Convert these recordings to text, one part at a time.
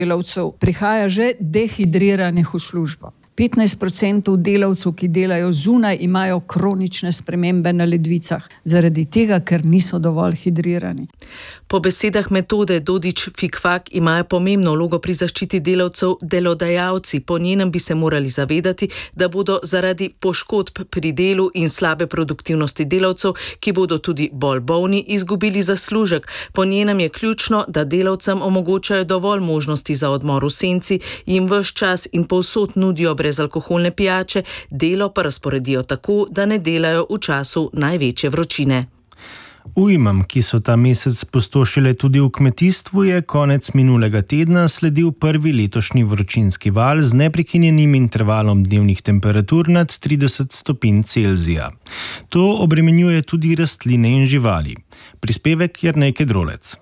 delavcev prihaja že dehidriranih v službo. 15% delavcev, ki delajo zunaj, imajo kronične spremembe na ledvicah, zaradi tega, ker niso dovolj hidrirani. Po besedah Metode Dodič-Fikfak imajo pomembno vlogo pri zaščiti delavcev delodajalci. Po njenem bi se morali zavedati, da bodo zaradi poškodb pri delu in slabe produktivnosti delavcev, ki bodo tudi bolj bolni, izgubili zaslužek. Po njenem je ključno, da delavcem omogočajo dovolj možnosti za odmor v senci, jim ves čas in povsod nudijo brezalkoholne pijače, delo pa razporedijo tako, da ne delajo v času največje vročine. Ujmam, ki so ta mesec pustošile tudi v kmetijstvu, je konec minulega tedna sledil prvi letošnji vročinski val z neprekinjenim intervalom dnevnih temperatur nad 30 stopinj Celzija. To obremenjuje tudi rastline in živali. Prispevek Jernej Kedrolec.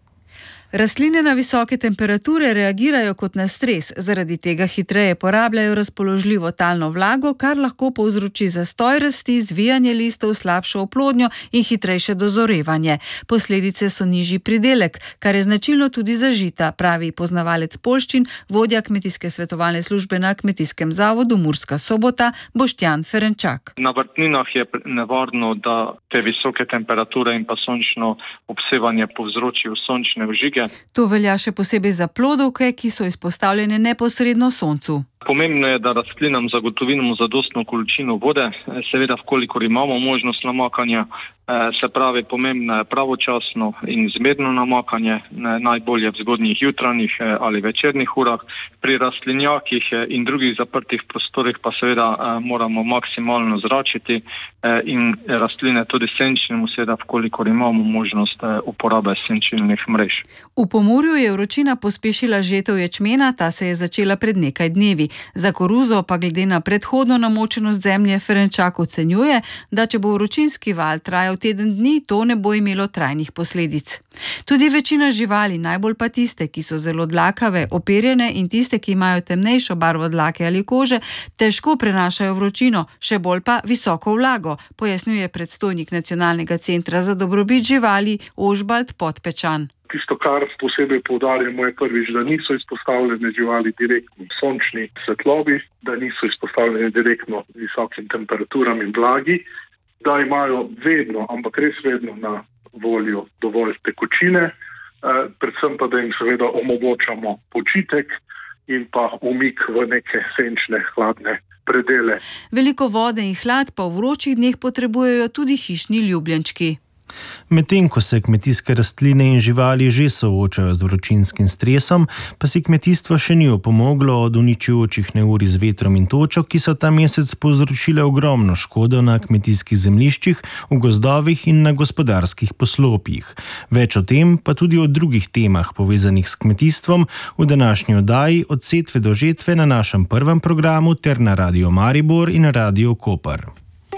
Rastline na visoke temperature reagirajo kot na stres, zaradi tega hitreje porabljajo razpoložljivo talno vlago, kar lahko povzroči zastoj rasti, zvijanje listov, slabšo oplodnjo in hitrejše dozorevanje. Posledice so nižji pridelek, kar je značilno tudi za žita, pravi poznavalec poljščin, vodja kmetijske svetovalne službe na Kmetijskem zavodu Murska Sobota, Boštjan Ferenčak. Na vrtninah je nevarno, da te visoke temperature in pa sončno obsevanje povzročijo sončne vžige. To velja še posebej za plodovke, ki so izpostavljene neposredno soncu. Pomembno je, da rastlinam zagotovimo zadostno količino vode, seveda vkolikor imamo možnost namakanja, se pravi pomembno je pravočasno in zmerno namakanje, najbolje v zgodnjih jutranjih ali večernih urah. Pri rastlinjakih in drugih zaprtih prostorih pa seveda moramo maksimalno zračiti in rastline tudi senčnemu, seveda vkolikor imamo možnost uporabe senčilnih mrež. V Pomurju je vročina pospešila žetev ječmena, ta se je začela pred nekaj dnevi. Za koruzo pa glede na predhodno namočenost zemlje Ferenčak ocenjuje, da če bo vročinski val trajal teden dni, to ne bo imelo trajnih posledic. Tudi večina živali, najbolj pa tiste, ki so zelo dlakave, operjene in tiste, ki imajo temnejšo barvo dlake ali kože, težko prenašajo vročino, še bolj pa visoko vlago, pojasnjuje predstojnik Nacionalnega centra za dobrobit živali Ožbalt Podpečan. Tisto, kar posebej poudarjamo, je prvič, da niso izpostavljene živali direktno sončni svetlobi, da niso izpostavljene direktno visokim temperaturam in vlagi, da imajo vedno, ampak res vedno na voljo dovolj tekočine, predvsem pa, da jim seveda omogočamo počitek in pa umik v neke senčne, hladne predele. Veliko vode in hlad pa v vročih dneh potrebujejo tudi hišni ljubljenčki. Medtem ko se kmetijske rastline in živali že soočajo z vročinskim stresom, pa si kmetijstvo še ni opomoglo od uničujočih neurij z vetrom in točo, ki so ta mesec povzročile ogromno škodo na kmetijskih zemljiščih, v gozdovih in na gospodarskih poslopjih. Več o tem, pa tudi o drugih temah povezanih s kmetijstvom v današnji oddaji Od setve do žetve na našem prvem programu ter na Radio Maribor in Radio Koper.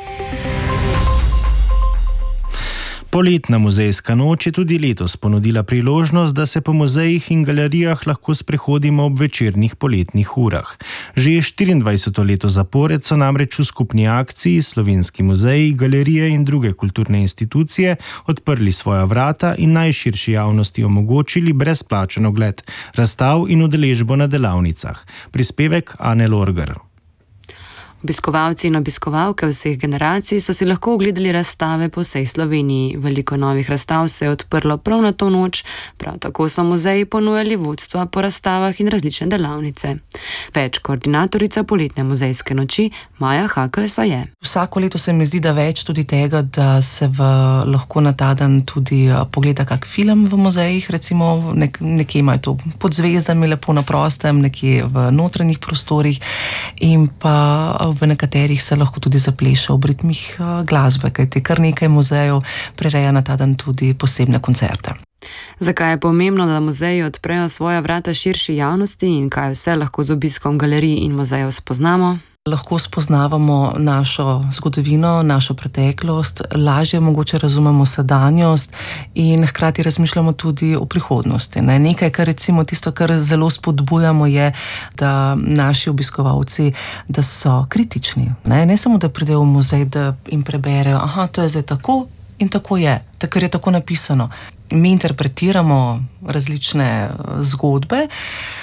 Poletna muzejska noč je tudi letos ponudila priložnost, da se po muzejih in galerijah lahko sprehodimo ob večernih poletnih urah. Že 24. leto zapored so namreč v skupni akciji Slovenski muzeji, galerije in druge kulturne institucije odprli svoja vrata in najširši javnosti omogočili brezplačen ogled razstav in udeležbo na delavnicah. Prispevek Ane Lorger. Obiskovalci in obiskovalke vseh generacij so si lahko ogledali razstave po vsej Sloveniji. Veliko novih razstav se je odprlo prav na to noč, prav tako so muzeji ponujali vodstva po razstavah in različne delavnice. Več koordinatorica poletne muzejske noči Maja Hakelsa je. Vsako leto se mi zdi, da več tudi tega, da se lahko na ta dan tudi pogleda kak film v muzejih, recimo nekje imajo to pod zvezdami lepo na prostem, nekje v notranjih prostorih in pa v nekaterih se lahko tudi zapleše ob ritmih glasbe, kajti kar nekaj muzejev prireja na ta dan tudi posebne koncerte. Zakaj je pomembno, da muzeji odprejo svoja vrata širši javnosti in kaj vse lahko z obiskom galerij in muzejev spoznamo? Lahko spoznavamo našo zgodovino, našo preteklost, lažje mogoče razumemo sedanjost in hkrati razmišljamo tudi o prihodnosti. Nekaj, kar recimo tisto, kar zelo spodbujamo, je, da naši obiskovalci, da so kritični. Ne samo, da pridejo v muzej, da jim preberejo, to je zdaj tako in tako je, ker je tako napisano. Mi interpretiramo različne zgodbe,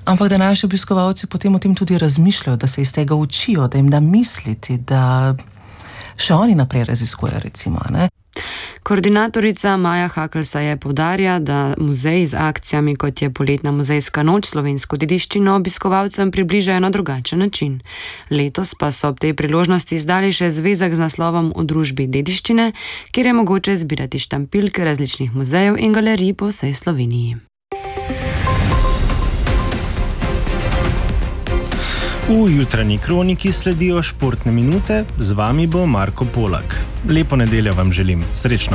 Ampak da naši obiskovalci potem o tem tudi razmišljajo, da se iz tega učijo, da jim da misliti, da še oni naprej raziskujejo, recimo, ne? Koordinatorica Maja Hakelsa je poudarja, da muzej z akcijami, kot je poletna muzejska noč, slovensko dediščino obiskovalcem približajo na drugačen način. Letos pa so ob tej priložnosti izdali še zvezek z naslovom V družbi dediščine, kjer je mogoče zbirati štampilke različnih muzejev in galerij po vsej Sloveniji. V jutranji kroniki sledijo športne minute, z vami bo Marko Polak. Lepo nedeljo vam želim, srečno!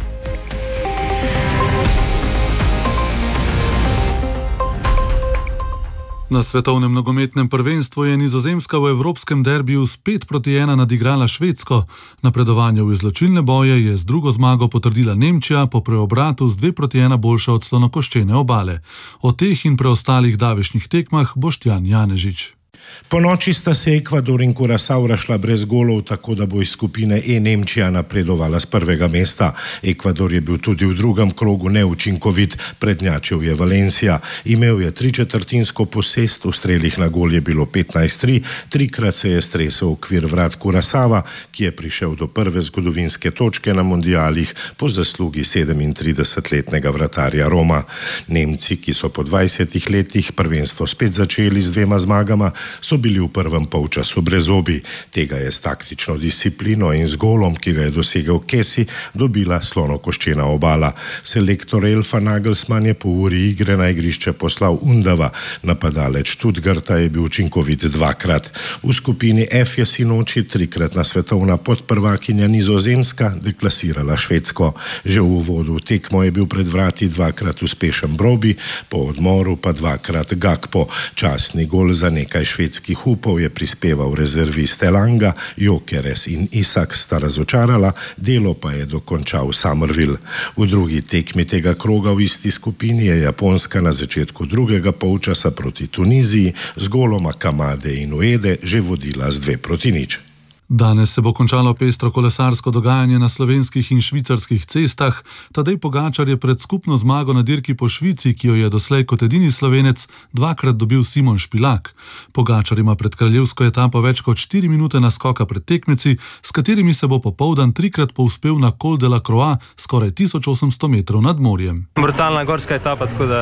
Na svetovnem nogometnem prvenstvu je Nizozemska v evropskem derbiju s 5-1 nadigrala Švedsko. Napredovanje v izločilne boje je z drugo zmago potrdila Nemčija, po preobratu z 2-1 boljša od slonokoščene Obale. O teh in preostalih davešnih tekmah Boštjan Janežič. Po noči sta se Ekvador in Curaçao razšla brez golov, tako da bo iz skupine E Nemčija napredovala z prvega mesta. Ekvador je bil tudi v drugem krogu neučinkovit, prednjačil je Valencia. Imel je 3/4 posest, v strelih na gol je bilo 15-3, trikrat se je stresel okvir vrat Curaçava, ki je prišel do prve zgodovinske točke na mundialih po zaslugi 37-letnega vratarja Roma. Nemci, ki so po 20 letih prvenstvo spet začeli z 2 zmagama, so bili v prvem polčasu brezobi. Tega je s taktično disciplino in z golom, ki ga je dosegel Kesi, dobila slonokoščena Obala. Selektor Elfa Nagelsmann je po uri igre na igrišče poslal Undava. Napadalec Stuttgarta je bil učinkovit 2-krat. V skupini F je sinoči 3-kratna svetovna podprvakinja Nizozemska deklasirala Švedsko. Že v uvodu v tekmo je bil pred vrati 2-krat uspešen Broby, po odmoru pa 2-krat Gakpo. Častni gol za nekaj švedskih upov je prispeval rezervist Elanga, Jokeres in Isak sta razočarala, delo pa je dokončal Summerville. V drugi tekmi tega kroga v isti skupini je Japonska na začetku drugega polčasa proti Tuniziji z goloma Kamade in Uede že vodila z 2-0. Danes se bo končalo pestro kolesarsko dogajanje na slovenskih in švicarskih cestah. Tadej Pogačar je pred skupno zmago na dirki po Švici, ki jo je doslej kot edini Slovenec 2-krat dobil Simon Špilak. Pogačar ima pred kraljevsko etapo več kot 4 minute naskoka pred tekmeci, s katerimi se bo popoldan 3-krat povzpel na Col de la Croix, skoraj 1800 metrov nad morjem. Brutalna gorska etapa, tako da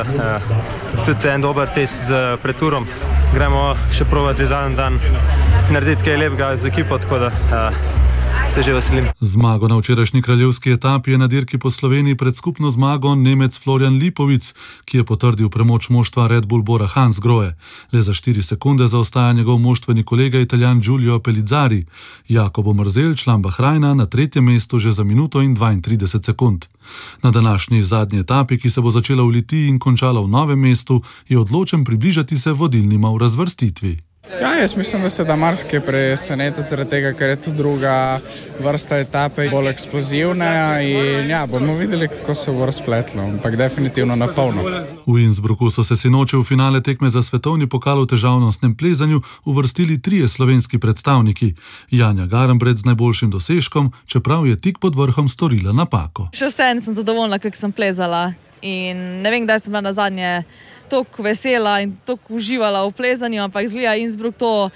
tudi en dober test z preturom. Gremo še provati zadnji dan narediti kaj lepega z ekipo, tako da se že veselim. Zmago na včerajšnji kraljevski etapi je na dirki po Sloveniji pred skupno zmago Nemec Florian Lipovic, ki je potrdil premoč moštva Red Bull Bora Hansgrohe. Le za 4 sekunde zaostaja njegov moštveni kolega Italijan Giulio Pellizzari. Jakobo Mrzel, član Bahrajna, na 3. mestu že za minuto in 32 sekund. Na današnji zadnji etapi, ki se bo začela v Litiji in končala v Novem mestu, je odločen približati se vodilnima v razvrstitvi. Ja, jaz mislim, da se da marsikaj presenetiti zaradi tega, ker je tu druga vrsta etape bolj eksplozivna in ja, bomo videli, kako se bo razpletlo, ampak definitivno na polno. V Innsbrucku so se sinoči v finale tekme za svetovni pokal v težavnostnem plezanju uvrstili 3 slovenski predstavniki. Janja Garnbret z najboljšim dosežkom, čeprav je tik pod vrhom storila napako. Še vseeno sem zadovoljna, kako sem plezala in ne vem, kdaj sem bila nazadnje toliko vesela in toliko uživala v plezanju, ampak zgleda Innsbruck to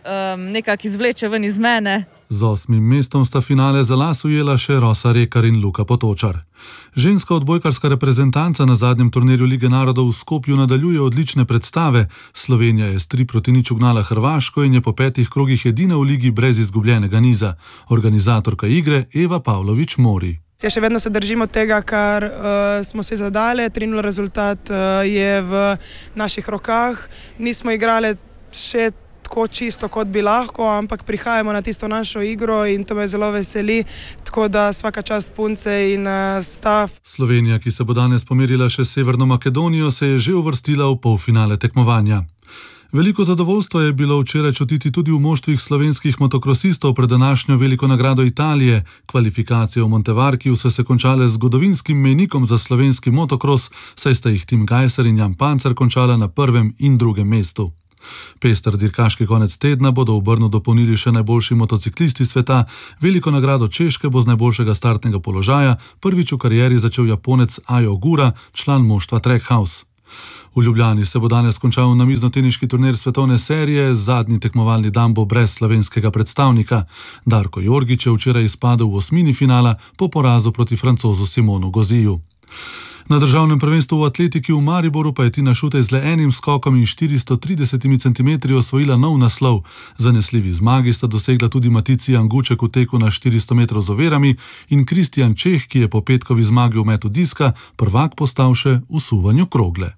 nekako izvleče ven iz mene. Z 8. mestom sta finale za las ujela še Rosa Rekar in Luka Potočar. Ženska odbojkarska reprezentanca na zadnjem turnirju Lige narodov v Skopju nadaljuje odlične predstave. Slovenija je s 3-0 ugnala Hrvaško in je po 5 krogih edina v ligi brez izgubljenega niza. Organizatorka igre Eva Pavlović Mori. Še vedno se držimo tega, kar smo si zadali. 3-0 rezultat je v naših rokah. Nismo igrali še tako čisto, kot bi lahko, ampak prihajamo na tisto našo igro in to me zelo veseli. Tako da svaka čast punce in stav. Slovenija, ki se bo danes pomerila še s Severno Makedonijo, se je že uvrstila v polfinale tekmovanja. Veliko zadovoljstvo je bilo včeraj čutiti tudi v moštvih slovenskih motokrosistov pred današnjo veliko nagrado Italije. Kvalifikacije v Montevarkiju so se končale z zgodovinskim mejnikom za slovenski motokros, saj sta jih Tim Gajser in Jan Pancer končala na 1. in 2. mestu. Pester dirkaški konec tedna bodo v Brnu dopolnili še najboljši motociklisti sveta. Veliko nagrado Češke bo z najboljšega startnega položaja prvič v karieri začel Japonec Ayo Ogura, član moštva Trackhouse. V Ljubljani se bo danes končal namiznoteniški turnir svetovne serije, zadnji tekmovalni dan bo brez slovenskega predstavnika. Darko Jorgić je včeraj izpadel v osmini finala po porazu proti Francozu Simonu Goziju. Na državnem prvenstvu v atletiki v Mariboru pa je Tina Šutej z le enim skokom in 430 cm osvojila nov naslov. Zanesljivi zmagi sta dosegla tudi Matici Anguček v teku na 400 metrov z ovirami in Kristjan Čeh, ki je po petkovi zmagi v metu diska prvak postal še v suvanju krogle.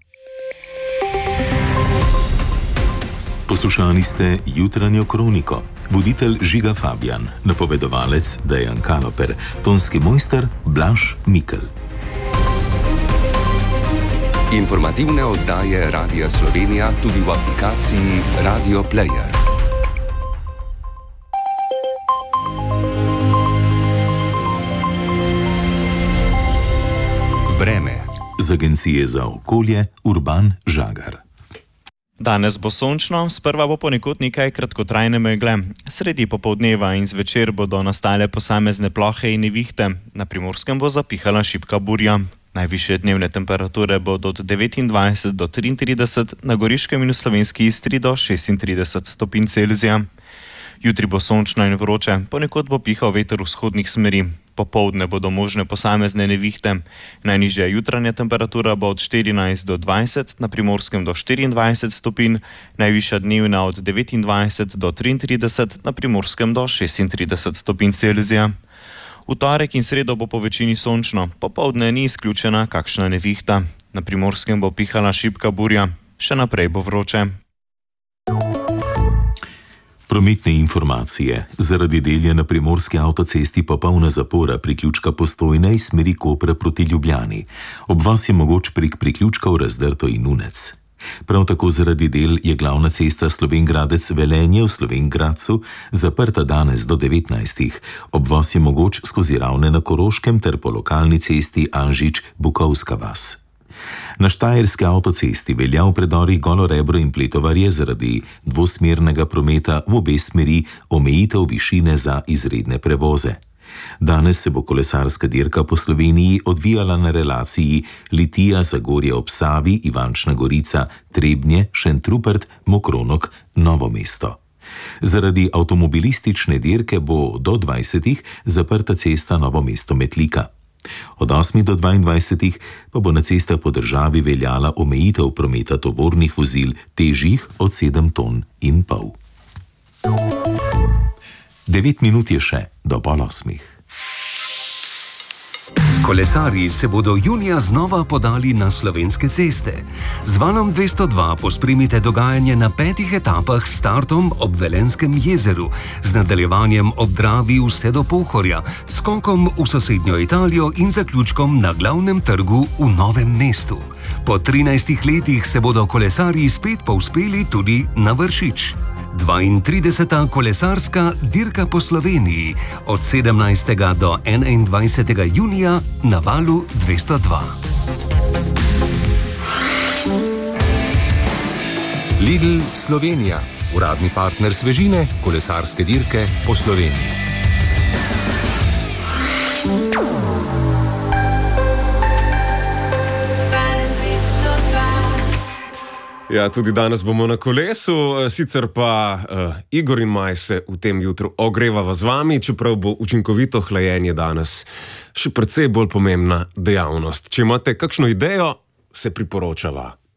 Poslušali ste jutranjo kroniko. Voditelj Žiga Fabjan, napovedovalec Dejan Kaloper, tonski mojster Blaž Mikl. Informativne oddaje Radia Slovenija tudi v aplikaciji Radio Player. Vreme. Z Agencije za okolje Urban Žagar. Danes bo sončno, sprva bo ponekod nekaj kratkotrajne megle. Sredi popoldneva in zvečer bodo nastale posamezne plohe in nevihte. Na Primorskem bo zapihala šibka burja. Najvišje dnevne temperature bodo od 29 do 33, na Goriškem in v Slovenski Istri do 36 stopinj Celzija. Jutri bo sončno in vroče, ponekod bo pihal veter vzhodnih smeri. Popoldne bodo možne posamezne nevihte. Najnižja jutranja temperatura bo od 14 do 20, na Primorskem do 24 stopinj, najvišja dnevna od 29 do 33, na Primorskem do 36 stopinj Celzija. V torek in sredo bo po večini sončno, popoldne ni izključena kakšna nevihta. Na Primorskem bo pihala šibka burja, še naprej bo vroče. Prometne informacije. Zaradi delja na Primorski avtocesti popolna zapora priključka Postojna iz smeri Kopra proti Ljubljani. Obvoz je mogoč prek priključkov Razdrto in Nunec. Prav tako zaradi del je glavna cesta Slovenj-Gradec-Velenje v Slovenj-Gradcu zaprta danes do 19. Obvoz je mogoč skozi Ravne na Koroškem ter po lokalni cesti Anžič-Bukovska vas. Na Štajerski avtocesti velja v predorih Golo Rebro in Pletovarje zaradi dvosmernega prometa v obe smeri omejitev višine za izredne prevoze. Danes se bo kolesarska dirka po Sloveniji odvijala na relaciji Litija-Zagorje ob Savi, Ivančna Gorica, Trebnje, Šentrupert, Mokronok, Novo mesto. Zaradi avtomobilistične dirke bo do 20. zaprta cesta Novo mesto-Metlika. Od 8. do 22. pa bo na cestah po državi veljala omejitev prometa tovornih vozil težjih od 7 ton in pol. 9 minut je še do 7:30. Kolesarji se bodo junija znova podali na slovenske ceste. Z valom 202 pospremite dogajanje na 5 etapah s startom ob Velenskem jezeru, z nadaljevanjem ob Dravi vse do Pohorja, skokom v sosednjo Italijo in zaključkom na glavnem trgu v Novem mestu. Po 13 letih se bodo kolesarji spet povzpeli tudi na Vršič. 32. kolesarska dirka po Sloveniji od 17. do 21. junija na valu 202. Lidl Slovenija, uradni partner svežine, kolesarske dirke po Sloveniji. Ja, tudi danes bomo na kolesu, sicer pa Igor in Maj se v tem jutru ogrevava z vami, čeprav bo učinkovito hlajenje danes še precej bolj pomembna dejavnost. Če imate kakšno idejo, se priporočava.